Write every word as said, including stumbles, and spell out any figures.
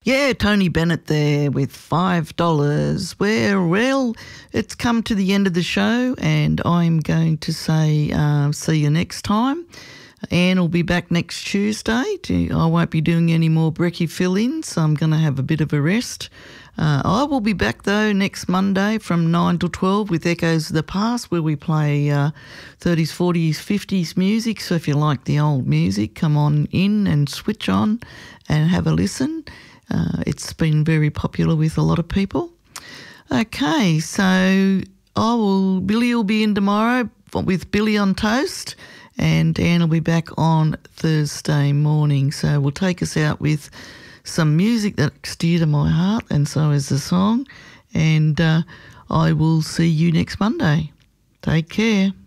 Yeah, Tony Bennett there with five dollars. Where, well, it's come to the end of the show and I'm going to say uh, see you next time. Anne will be back next Tuesday. I won't be doing any more brekkie fill-ins, so I'm going to have a bit of a rest. Uh, I will be back, though, next Monday from nine till twelve with Echoes of the Past, where we play uh, thirties, forties, fifties music. So if you like the old music, come on in and switch on and have a listen. Uh, it's been very popular with a lot of people. Okay, so I will. Billy will be in tomorrow with Billy on Toast. And Anne will be back on Thursday morning. So we'll take us out with some music that's dear to my heart, and so is the song. And uh, I will see you next Monday. Take care.